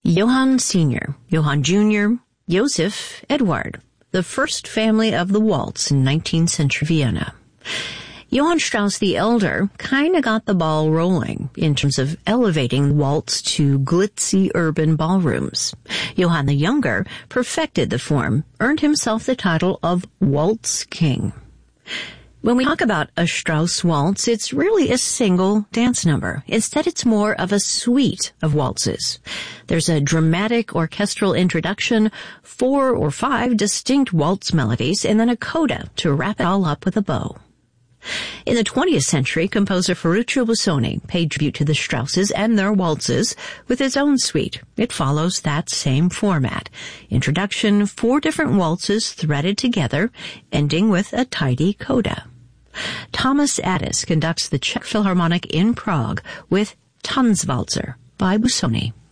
Johann Sr., Johann Jr., Joseph, Eduard, the first family of the waltz in 19th century Vienna. Johann Strauss the Elder kinda got the ball rolling in terms of elevating waltz to glitzy urban ballrooms. Johann the Younger perfected the form, earned himself the title of Waltz King. When we talk about a Strauss waltz, it's really a single dance number. Instead, it's more of a suite of waltzes. There's a dramatic orchestral introduction, 4 or 5 distinct waltz melodies, and then a coda to wrap it all up with a bow. In the 20th century, composer Ferruccio Busoni paid tribute to the Strausses and their waltzes with his own suite. It follows that same format. Introduction, 4 different waltzes threaded together, ending with a tidy coda. Thomas Addis conducts the Czech Philharmonic in Prague with Tanzwalzer by Busoni.